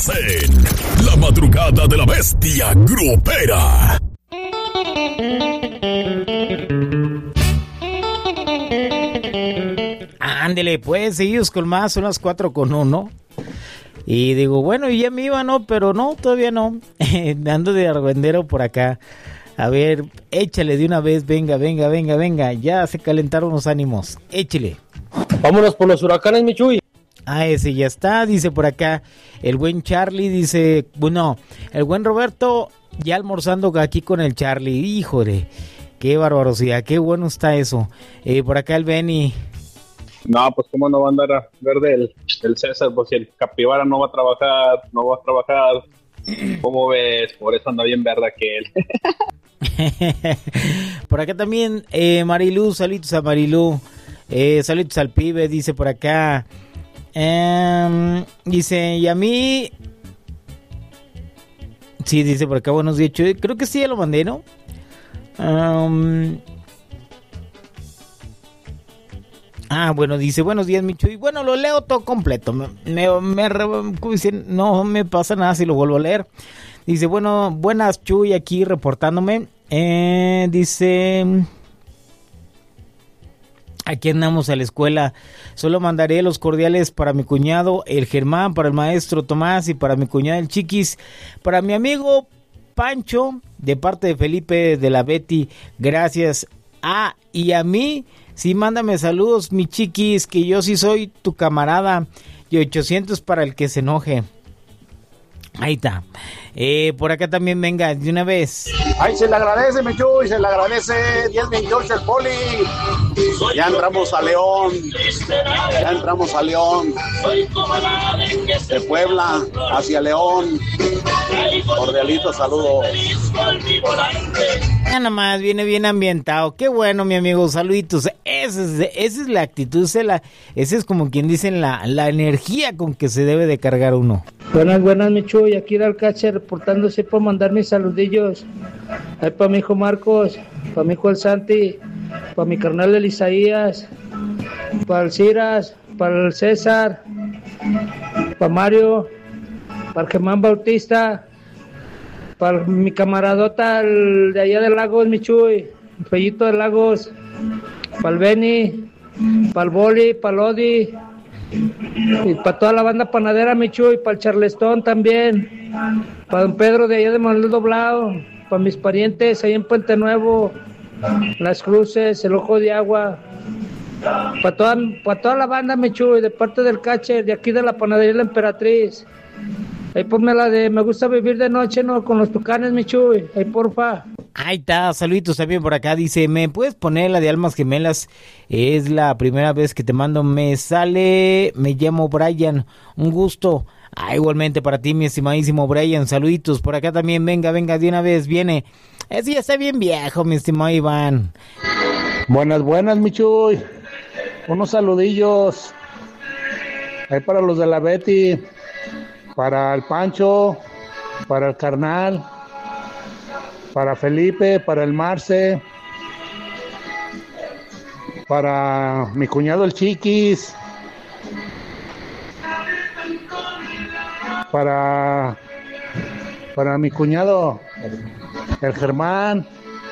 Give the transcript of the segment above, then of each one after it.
En La Madrugada de la Bestia Grupera. Ándele, pues, seguimos con más, son las 4:01. Y digo, bueno, y ya me iba, ¿no? Pero no, todavía no. Ando de argüendero por acá. A ver, échale de una vez, venga. Ya se calentaron los ánimos. Échale. Vámonos por los huracanes, mi Chuy. Ah, ese ya está, dice por acá. El buen Charlie dice, bueno, el buen Roberto ya almorzando aquí con el Charlie. Híjole, qué barbarosidad, qué bueno está eso. Por acá el Benny. No, pues cómo no va a andar a ver del César, pues si el Capibara no va a trabajar. ¿Cómo ves? Por eso anda bien verde aquel. Por acá también Marilú, saludos a Marilú. Saludos al pibe, dice por acá. Dice, y a mí... Sí, dice por acá, buenos días, Chuy. Creo que sí, ya lo mandé, ¿no? Bueno, dice, buenos días, mi Chuy. Bueno, lo leo todo completo. No me pasa nada si lo vuelvo a leer. Dice, bueno, buenas, Chuy, aquí reportándome. Dice... Aquí andamos a la escuela. Solo mandaré los cordiales para mi cuñado, el Germán, para el maestro Tomás y para mi cuñada el Chiquis, para mi amigo Pancho, de parte de Felipe de la Betty. Gracias. Y a mí, sí, mándame saludos, mi Chiquis, que yo sí soy tu camarada. Y 800 para el que se enoje. Ahí está. Por acá también venga, de una vez. Ay, se le agradece, mi Chuy, se le agradece. 10-28 el Poli. Ya entramos a León. De Puebla hacia León. Cordialito, saludos. Nada más, viene bien ambientado. Qué bueno, mi amigo, saluditos. Esa es la actitud, esa es como quien dice la energía con que se debe de cargar uno. Buenas, mi Chuy, aquí era el Cache reportándose por mandar mis saludillos. Ahí para mi hijo Marcos, para mi hijo el Santi, para mi carnal el Isaías, para el Ciras, para el César, para Mario, para el Germán Bautista, para mi camaradota el de allá de Lagos, mi Chuy, el Fellito de Lagos, para el Benny, para el Boli, para el Odi, y para toda la banda panadera, mi Chuy, para el Charleston también, para don Pedro de allá de Manuel Doblado, para mis parientes ahí en Puente Nuevo, Las Cruces, el Ojo de Agua, para toda la banda, mi Chuy, de parte del Cache, de aquí de la panadería La Emperatriz. Ahí ponme la de Me Gusta Vivir de Noche, ¿no? Con los Tucanes, mi Chuy. Ahí, porfa. Ahí está, saluditos también por acá. Dice, ¿me puedes poner la de Almas Gemelas? Es la primera vez que te mando. Me llamo Brian. Un gusto. Igualmente para ti, mi estimadísimo Brian. Saluditos. Por acá también, venga, de una vez, viene. Ese ya está bien viejo, mi estimado Iván. Buenas, mi Chuy. Unos saludillos. Ahí para los de la Betty. Para el Pancho, para el carnal, para Felipe, para el Marce, para mi cuñado el Chiquis, para mi cuñado el Germán,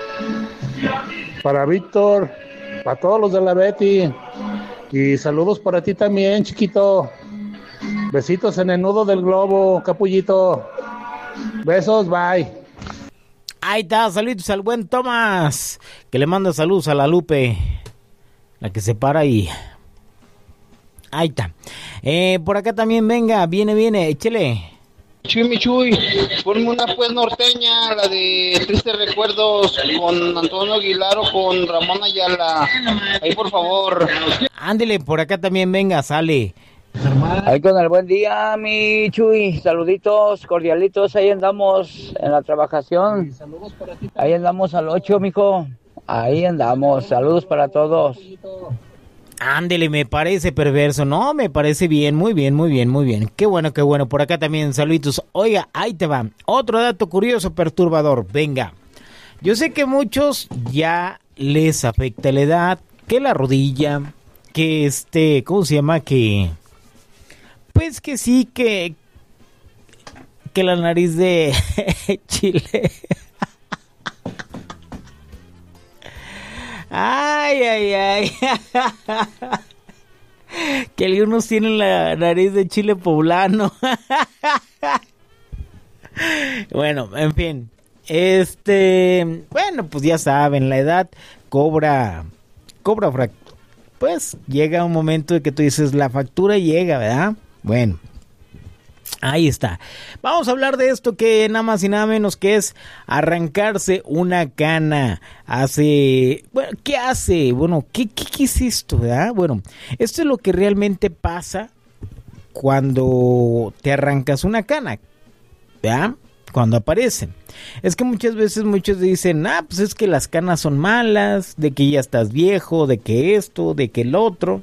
para Víctor, para todos los de la Betty, y saludos para ti también, chiquito. Besitos en el nudo del globo, capullito. Besos, bye. Ahí está, saludos al buen Tomás, que le manda saludos a la Lupe, la que se para ahí. Ahí está. Por acá también, venga, viene, échele. Mi Chuy, ponme una pues norteña, la de Tristes Recuerdos, con Antonio Aguilar o con Ramón Ayala. Ahí, por favor. Ándele, por acá también, venga, sale. Ahí con el buen día, mi Chuy, saluditos, cordialitos, ahí andamos en la trabajación, ahí andamos al 8, mijo, ahí andamos, saludos para todos. Ándele, me parece perverso, no, me parece bien, muy bien, qué bueno, por acá también, saluditos. Oiga, ahí te va, otro dato curioso, perturbador, venga, yo sé que muchos ya les afecta la edad, que la rodilla, que ¿cómo se llama? Pues que sí, que que la nariz de chile. Ay, ay, ay. Que algunos tienen la nariz de chile poblano. Bueno, en fin. Bueno, pues ya saben, la edad cobra pues llega un momento de que tú dices, la factura llega, ¿verdad? Bueno, ahí está. Vamos a hablar de esto que nada más y nada menos que es arrancarse una cana. Bueno, ¿qué hace? Bueno, ¿qué es esto, verdad? Bueno, esto es lo que realmente pasa cuando te arrancas una cana, ¿verdad? Cuando aparecen. Es que muchas veces muchos dicen, pues es que las canas son malas, de que ya estás viejo, de que esto, de que el otro.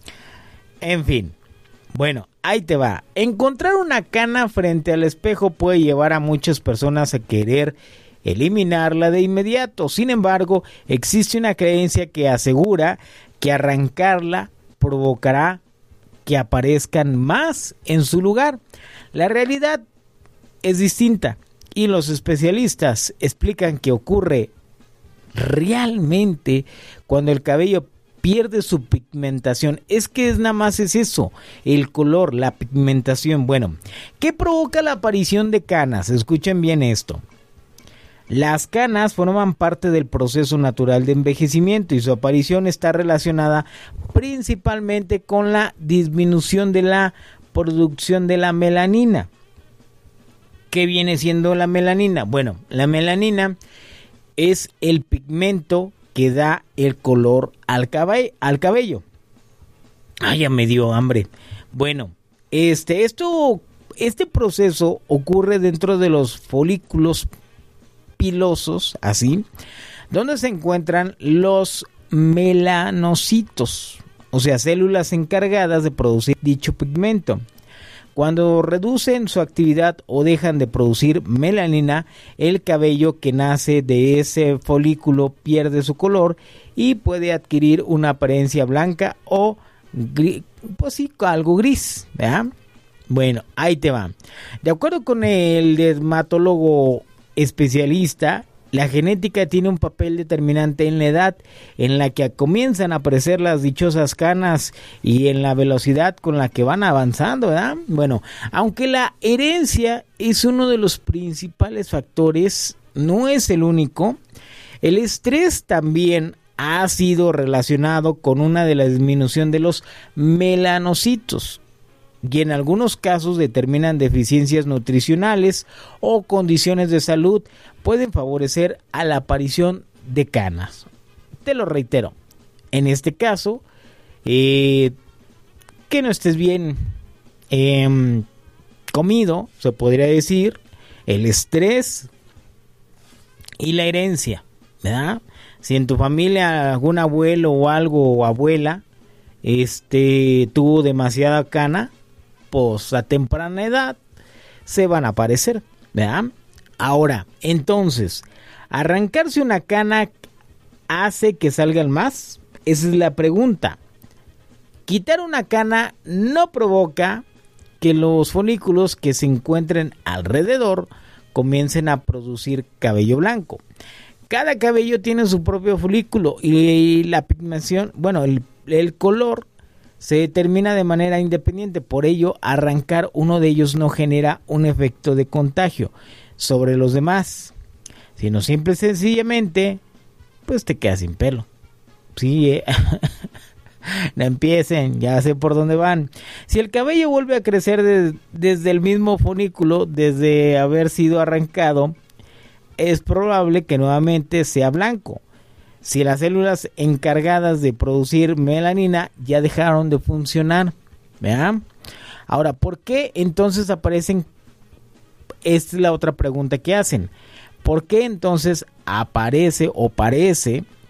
En fin. Bueno, ahí te va. Encontrar una cana frente al espejo puede llevar a muchas personas a querer eliminarla de inmediato. Sin embargo, existe una creencia que asegura que arrancarla provocará que aparezcan más en su lugar. La realidad es distinta y los especialistas explican que ocurre realmente cuando el cabello pierde su pigmentación. Es que nada más es eso, el color, la pigmentación. Bueno, ¿qué provoca la aparición de canas? Escuchen bien esto. Las canas forman parte del proceso natural de envejecimiento y su aparición está relacionada principalmente con la disminución de la producción de la melanina. ¿Qué viene siendo la melanina? Bueno, la melanina es el pigmento que da el color al cabello. Ay, ya me dio hambre. Bueno, este proceso ocurre dentro de los folículos pilosos, así, donde se encuentran los melanocitos, o sea, células encargadas de producir dicho pigmento. Cuando reducen su actividad o dejan de producir melanina, el cabello que nace de ese folículo pierde su color y puede adquirir una apariencia blanca o pues sí, algo gris, ¿verdad? Bueno, ahí te va. De acuerdo con el dermatólogo especialista, la genética tiene un papel determinante en la edad en la que comienzan a aparecer las dichosas canas y en la velocidad con la que van avanzando, ¿verdad? Bueno, aunque la herencia es uno de los principales factores, no es el único. El estrés también ha sido relacionado con una de la disminución de los melanocitos, y en algunos casos determinan deficiencias nutricionales o condiciones de salud pueden favorecer a la aparición de canas. Te lo reitero, en este caso, que no estés bien comido, se podría decir, el estrés y la herencia, ¿verdad? Si en tu familia algún abuelo o algo o abuela tuvo demasiada cana, pues a temprana edad se van a aparecer, ¿verdad? Ahora, entonces, ¿arrancarse una cana hace que salgan más? Esa es la pregunta. Quitar una cana no provoca que los folículos que se encuentren alrededor comiencen a producir cabello blanco. Cada cabello tiene su propio folículo y la pigmentación, bueno, el color se determina de manera independiente. Por ello, arrancar uno de ellos no genera un efecto de contagio sobre los demás, sino simple y sencillamente, pues te quedas sin pelo. Sí, no empiecen, ya sé por dónde van. Si el cabello vuelve a crecer desde el mismo folículo, desde haber sido arrancado, es probable que nuevamente sea blanco. Si las células encargadas de producir melanina ya dejaron de funcionar, ¿verdad? Ahora, ¿por qué entonces aparecen? Esta es la otra pregunta que hacen. ¿Por qué entonces aparece o parece